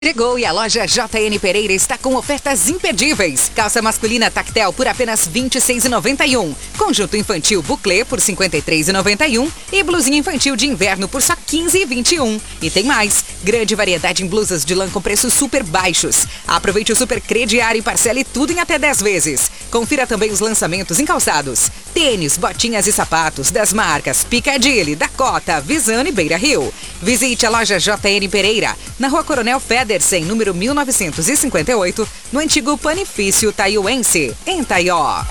Chegou e a loja JN Pereira está com ofertas imperdíveis. Calça masculina tactel por apenas R$ 26,91. Conjunto infantil buclé por R$ 53,91. E blusinha infantil de inverno por só R$ 15,21. E tem mais. Grande variedade em blusas de lã com preços super baixos. Aproveite o super crediário e parcele tudo em até 10 vezes. Confira também os lançamentos em calçados. Tênis, botinhas e sapatos das marcas Piccadilly, Dakota, Visano e Beira Rio. Visite a loja JN Pereira, na Rua Coronel Federsen, número 1958, no antigo Panifício Taiuense, em Taió.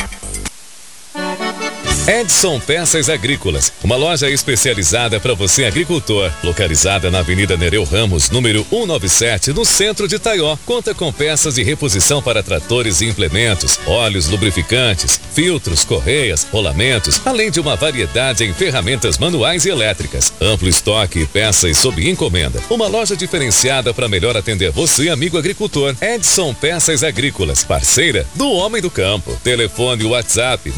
Edson Peças Agrícolas, uma loja especializada para você agricultor, localizada na Avenida Nereu Ramos, número 197, no centro de Taió. Conta com peças de reposição para tratores e implementos, óleos lubrificantes, filtros, correias, rolamentos, além de uma variedade em ferramentas manuais e elétricas. Amplo estoque e peças sob encomenda. Uma loja diferenciada para melhor atender você, amigo agricultor. Edson Peças Agrícolas, parceira do homem do campo. Telefone WhatsApp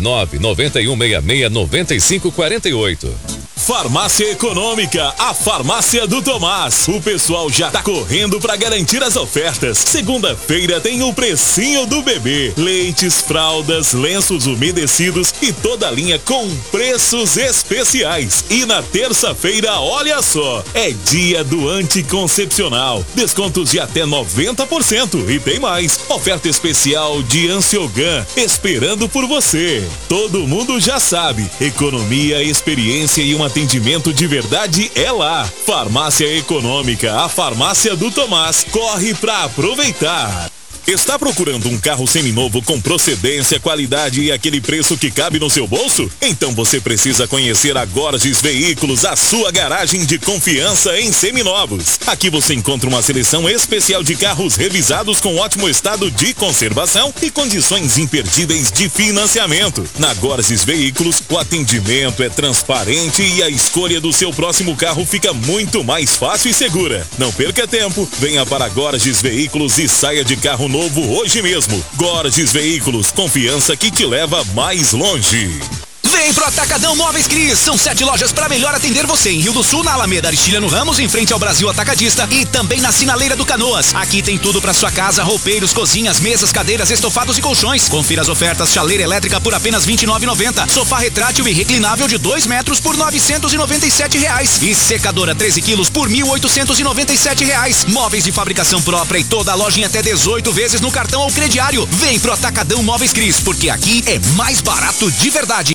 991669548. Farmácia Econômica, a farmácia do Tomás. O pessoal já tá correndo para garantir as ofertas. Segunda-feira tem o precinho do bebê. Leites, fraldas, lenços umedecidos e toda a linha com preços especiais. E na terça-feira, olha só, é dia do anticoncepcional. Descontos de até 90%. E tem mais, oferta especial de Ansiogan, esperando por você. Todo mundo já sabe, economia, experiência e um atendimento de verdade é lá. Farmácia Econômica, a farmácia do Tomás. Corre pra aproveitar. Está procurando um carro seminovo com procedência, qualidade e aquele preço que cabe no seu bolso? Então você precisa conhecer a Gorges Veículos, a sua garagem de confiança em seminovos. Aqui você encontra uma seleção especial de carros revisados com ótimo estado de conservação e condições imperdíveis de financiamento. Na Gorges Veículos, o atendimento é transparente e a escolha do seu próximo carro fica muito mais fácil e segura. Não perca tempo, venha para Gorges Veículos e saia de carro novo hoje mesmo. Gorges Veículos, confiança que te leva mais longe. Vem pro Atacadão Móveis Cris. São 7 lojas para melhor atender você em Rio do Sul, na Alameda Aristiliano Ramos, em frente ao Brasil Atacadista, e também na Sinaleira do Canoas. Aqui tem tudo para sua casa: roupeiros, cozinhas, mesas, cadeiras, estofados e colchões. Confira as ofertas: chaleira elétrica por apenas R$ 29,90. Sofá retrátil e reclinável de 2 metros por R$ 997. E secadora 13 quilos por R$ 1.897. Móveis de fabricação própria e toda a loja em até 18 vezes no cartão ou crediário. Vem pro Atacadão Móveis Cris, porque aqui é mais barato de verdade.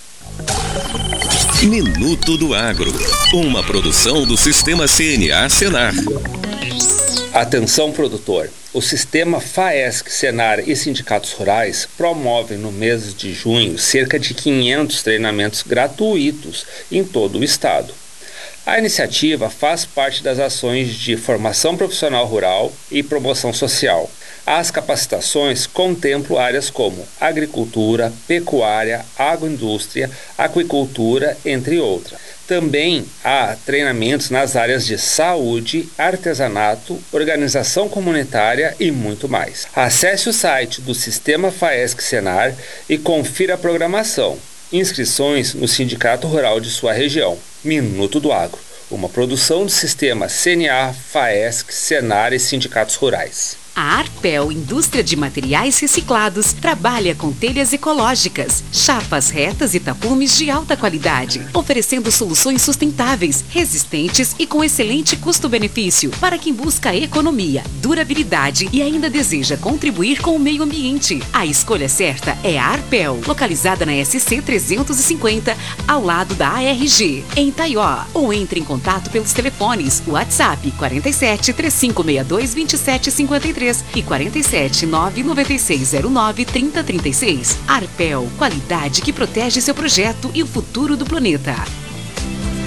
Minuto do Agro, uma produção do Sistema CNA Senar. Atenção, produtor. O Sistema FAESC, Senar e sindicatos rurais promovem no mês de junho cerca de 500 treinamentos gratuitos em todo o estado. A iniciativa faz parte das ações de formação profissional rural e promoção social. As capacitações contemplam áreas como agricultura, pecuária, agroindústria, aquicultura, entre outras. Também há treinamentos nas áreas de saúde, artesanato, organização comunitária e muito mais. Acesse o site do Sistema FAESC Senar e confira a programação. Inscrições no Sindicato Rural de sua região. Minuto do Agro, uma produção do Sistema CNA, FAESC, Senar e sindicatos rurais. A Arpel, indústria de materiais reciclados, trabalha com telhas ecológicas, chapas retas e tapumes de alta qualidade, oferecendo soluções sustentáveis, resistentes e com excelente custo-benefício para quem busca economia, durabilidade e ainda deseja contribuir com o meio ambiente. A escolha certa é a Arpel, localizada na SC 350, ao lado da ARG, em Taió. Ou entre em contato pelos telefones WhatsApp 47 3562 2753 e 47 99609 3036. Arpel, qualidade que protege seu projeto e o futuro do planeta.